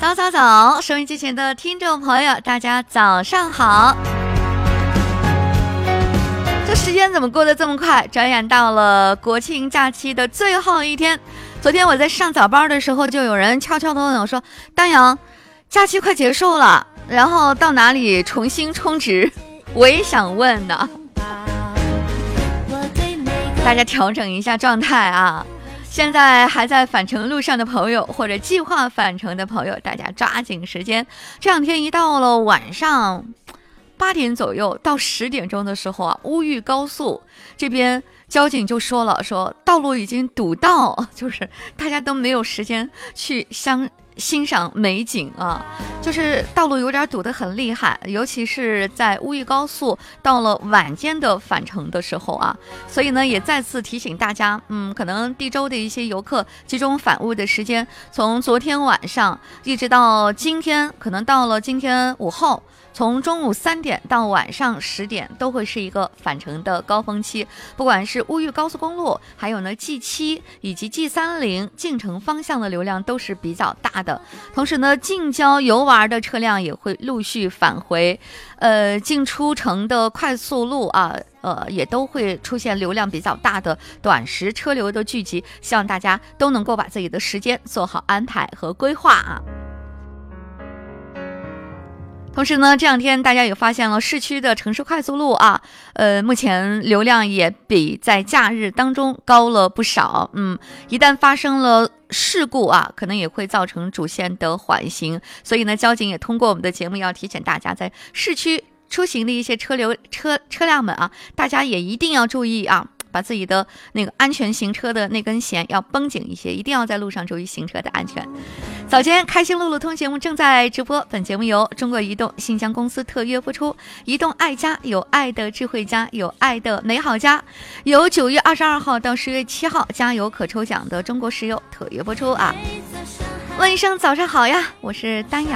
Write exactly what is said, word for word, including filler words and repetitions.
早早早，收音机前的听众朋友，大家早上好。这时间怎么过得这么快？转眼到了国庆假期的最后一天。昨天我在上早班的时候，就有人悄悄地问我说：“丹阳，假期快结束了，然后到哪里重新充值？”我也想问呢。大家调整一下状态啊！现在还在返程路上的朋友，或者计划返程的朋友，大家抓紧时间。这两天一到了晚上八点左右到十点钟的时候啊，乌豫高速这边交警就说了，说道路已经堵到，就是大家都没有时间去相欣赏美景啊，就是道路有点堵得很厉害，尤其是在乌豫高速到了晚间的返程的时候啊，所以呢也再次提醒大家，嗯，可能地州的一些游客集中返乌的时间，从昨天晚上一直到今天，可能到了今天午后。从中午三点到晚上十点都会是一个返程的高峰期，不管是乌豫高速公路，还有呢 G 七 以及 G 三十 进城方向的流量都是比较大的。同时呢，近郊游玩的车辆也会陆续返回，呃，进出城的快速路啊，呃，也都会出现流量比较大的短时车流的聚集，希望大家都能够把自己的时间做好安排和规划啊。同时呢，这两天大家也发现了市区的城市快速路啊，呃，目前流量也比在假日当中高了不少。嗯，一旦发生了事故啊，可能也会造成主线的缓行。所以呢，交警也通过我们的节目要提醒大家，在市区出行的一些车流车车辆们啊，大家也一定要注意啊。把自己的那个安全行车的那根弦要绷紧一些，一定要在路上注意行车的安全。早间开心路路通节目正在直播，本节目由中国移动新疆公司特约播出。移动爱家，有爱的智慧家，有爱的美好家。由九月二十二号到十月七号，加油可抽奖的中国石油特约播出啊！问一声早上好呀，我是丹阳。